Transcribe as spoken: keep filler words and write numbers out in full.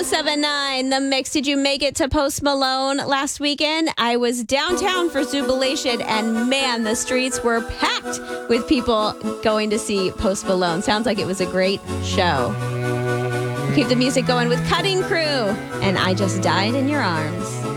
seven nine, The Mix. Did you make it to Post Malone last weekend? I was downtown for Zubilation, and man, the streets were packed with people going to see Post Malone. Sounds like it was a great show. Keep the music going with Cutting Crew, and I Just Died in Your Arms.